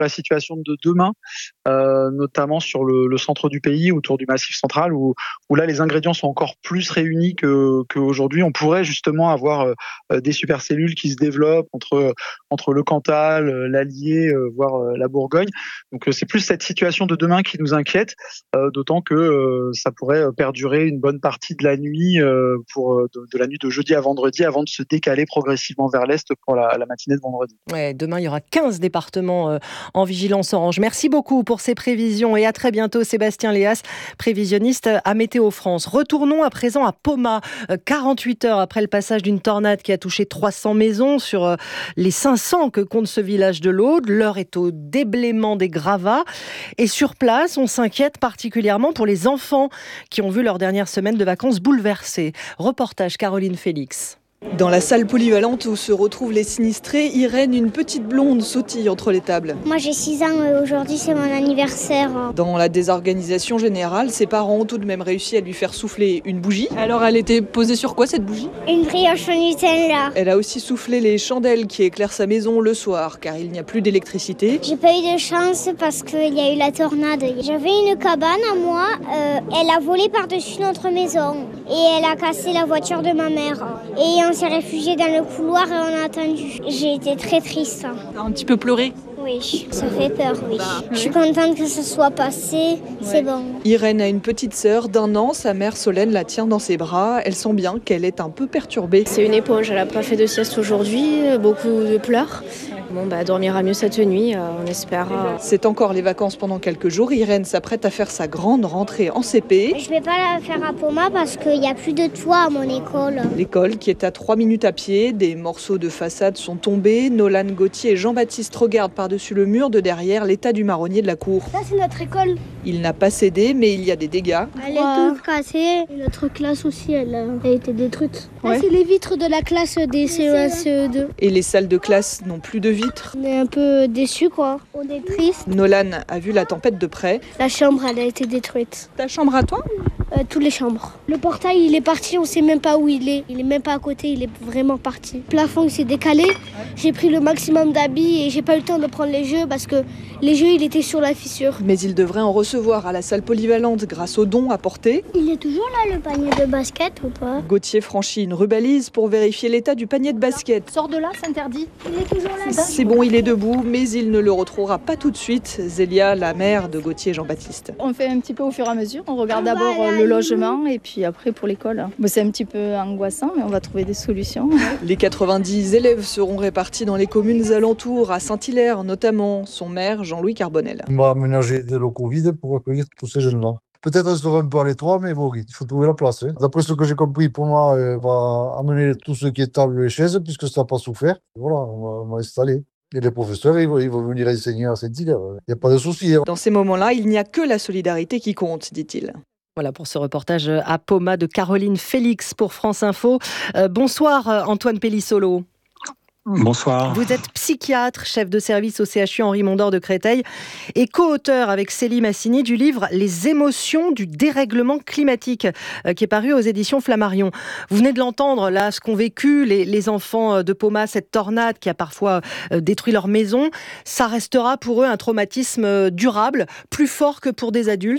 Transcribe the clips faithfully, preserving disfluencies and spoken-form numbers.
la situation de demain, euh, notamment sur le, le centre du pays, autour du Massif central, où, où là les ingrédients sont encore plus réunis que qu'aujourd'hui. On pourrait justement avoir euh, des supercellules qui se développent entre entre le Cantal, l'Allier, euh, voire euh, la Bourgogne. Donc euh, c'est plus cette situation de demain qui nous inquiète, euh, d'autant que euh, ça pourrait perdurer une bonne partie de la nuit, euh, pour de, de la nuit de jeudi à vendredi, avant de se décaler progressivement vers l'est pour la, la matinée de vendredi. Ouais, demain, il y aura quinze départements euh, en vigilance orange. Merci beaucoup pour ces prévisions et à très bientôt, Sébastien Léas, prévisionniste à Météo France. Retournons à présent à Poma, euh, quarante-huit heures après le passage d'une tornade qui a touché trois cents maisons sur euh, les cinq cents que compte ce village de l'Aude. L'heure est au déblaiement des gravats et sur place, on s'inquiète particulièrement pour les enfants qui ont vu leur dernière semaine de vacances bouleversée. Reportage Caroline Félix. Dans la salle polyvalente où se retrouvent les sinistrés, Irène, une petite blonde, sautille entre les tables. Moi j'ai six ans et aujourd'hui c'est mon anniversaire. Dans la désorganisation générale, ses parents ont tout de même réussi à lui faire souffler une bougie. Alors elle était posée sur quoi cette bougie ? Une brioche au Nutella. Elle a aussi soufflé les chandelles qui éclairent sa maison le soir car il n'y a plus d'électricité. J'ai pas eu de chance parce qu'il y a eu la tornade. J'avais une cabane à moi, euh, elle a volé par-dessus notre maison et elle a cassé la voiture de ma mère. Et on s'est réfugié dans le couloir et on a attendu. J'ai été très triste. T'as un petit peu pleuré ? Oui, ça fait peur, oui. Je suis contente que ce soit passé, c'est ouais. Bon. Irène a une petite sœur d'un an, sa mère Solène la tient dans ses bras. Elle sent bien qu'elle est un peu perturbée. C'est une éponge, elle n'a pas fait de sieste aujourd'hui, beaucoup de pleurs. Bon, bah, elle dormira mieux cette nuit, euh, on espère. Euh... C'est encore les vacances pendant quelques jours. Irène s'apprête à faire sa grande rentrée en C P. Je ne vais pas la faire à Poma parce qu'il n'y a plus de toit à mon école. L'école qui est à trois minutes à pied, des morceaux de façade sont tombés. Nolan Gauthier et Jean-Baptiste regardent par-dessus le mur de derrière l'état du marronnier de la cour. Ça c'est notre école. Il n'a pas cédé, mais il y a des dégâts. Elle est toute cassée. Notre classe aussi, elle a été détruite. Ouais. Là, c'est les vitres de la classe des C E un, C E deux. Et les salles de classe n'ont plus de vitres. On est un peu déçus, quoi. On est triste. Nolan a vu la tempête de près. La chambre, elle a été détruite. Ta chambre à toi ? Euh, toutes les chambres. Le portail, il est parti, on sait même pas où il est. Il est même pas à côté, il est vraiment parti. Le plafond, il s'est décalé. J'ai pris le maximum d'habits et j'ai pas eu le temps de prendre les jeux parce que les jeux, il était sur la fissure. Mais il devrait en recevoir à la salle polyvalente grâce aux dons apportés. Il est toujours là, le panier de basket ou pas ? Gauthier franchit une rubalise pour vérifier l'état du panier de basket. Sors de là, c'est interdit. Il est toujours là. C'est bon, il est debout, mais il ne le retrouvera pas tout de suite. Zélia, la mère de Gauthier et Jean-Baptiste. On fait un petit peu au fur et à mesure. On regarde on d'abord le logement et puis après pour l'école. Bon, c'est un petit peu angoissant, mais on va trouver des solutions. Les quatre-vingt-dix élèves seront répartis dans les communes alentours, à Saint-Hilaire notamment. Son maire, Jean-Louis Carbonel. On va aménager des locaux vides pour accueillir tous ces jeunes-là. Peut-être on sera un peu à l'étroit, mais bon, il faut trouver la place. Hein. D'après ce que j'ai compris, pour moi, on va amener tout ce qui est table et chaises, puisque ça n'a pas souffert. Voilà, on va, on va installer. Et les professeurs, ils vont, ils vont venir enseigner à Saint-Hilaire. Il n'y a pas de souci. Hein. Dans ces moments-là, il n'y a que la solidarité qui compte, dit-il. Voilà pour ce reportage à Poma de Caroline Félix pour France Info. Euh, bonsoir Antoine Pellissolo. Bonsoir. Vous êtes psychiatre, chef de service au C H U Henri Mondor de Créteil et co-auteur avec Célie Massini du livre Les émotions du dérèglement climatique euh, qui est paru aux éditions Flammarion. Vous venez de l'entendre, là, ce qu'ont vécu les, les enfants de Poma, cette tornade qui a parfois euh, détruit leur maison. Ça restera pour eux un traumatisme durable, plus fort que pour des adultes ?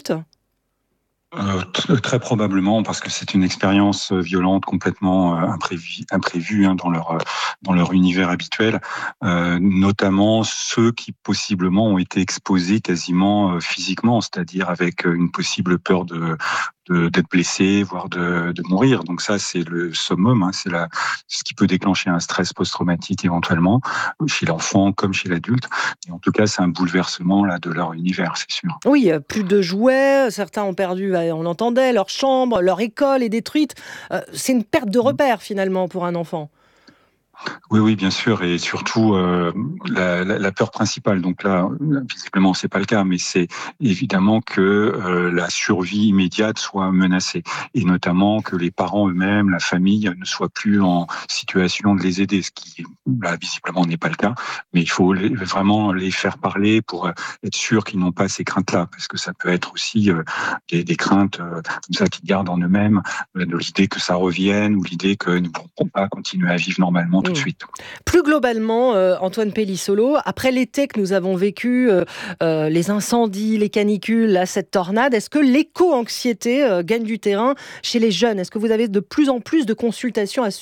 Euh, t- très probablement, parce que c'est une expérience violente, complètement euh, imprévue, imprévue hein, dans leur euh, dans leur univers habituel. Euh, notamment ceux qui possiblement ont été exposés quasiment euh, physiquement, c'est-à-dire avec une possible peur de, de d'être blessés, voire de, de mourir. Donc ça, c'est le summum, hein, c'est la ce qui peut déclencher un stress post-traumatique éventuellement chez l'enfant comme chez l'adulte. Et en tout cas, c'est un bouleversement là de leur univers, c'est sûr. Oui, plus de jouets, certains ont perdu. On entendait, leur chambre, leur école est détruite. Euh, c'est une perte de repère finalement pour un enfant. Oui, oui, bien sûr, et surtout euh, la, la, la peur principale. Donc là, visiblement, c'est pas le cas, mais c'est évidemment que euh, la survie immédiate soit menacée, et notamment que les parents eux-mêmes, la famille, ne soient plus en situation de les aider, ce qui là visiblement n'est pas le cas. Mais il faut les, vraiment les faire parler pour être sûr qu'ils n'ont pas ces craintes-là, parce que ça peut être aussi euh, des, des craintes euh, comme ça qu'ils gardent en eux-mêmes, euh, de l'idée que ça revienne ou l'idée que nous ne pourrons pas continuer à vivre normalement. de suite. Plus globalement, euh, Antoine Pellissolo, après l'été que nous avons vécu, euh, euh, les incendies, les canicules, là, cette tornade, est-ce que l'éco-anxiété euh, gagne du terrain chez les jeunes ? Est-ce que vous avez de plus en plus de consultations à ce sujet ?